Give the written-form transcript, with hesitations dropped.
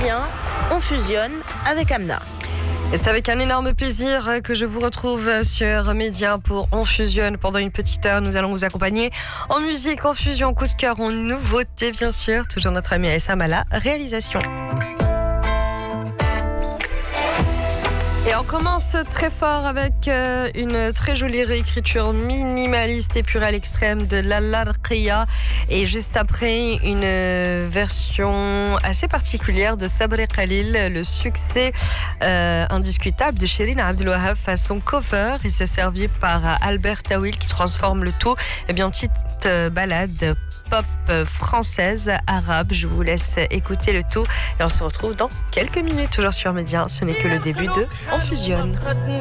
bien, on fusionne avec Amna. Et c'est avec un énorme plaisir que je vous retrouve sur Média pour On Fusionne. Pendant une petite heure, nous allons vous accompagner en musique, en fusion, en coup de cœur, en nouveauté, bien sûr. Toujours notre ami Aïssa Mala, réalisation. Et on commence très fort avec une très jolie réécriture minimaliste et pure à l'extrême de l'Alarqiya. Et juste après, une version assez particulière de Sabri Khalil, le succès indiscutable de Shirin Abdel Wahab façon cover. Et c'est servi par Albert Tawil qui transforme le tout en petite balade pop française, arabe. Je vous laisse écouter le tout et on se retrouve dans quelques minutes toujours sur Média. Ce n'est que le début de On Fusionne.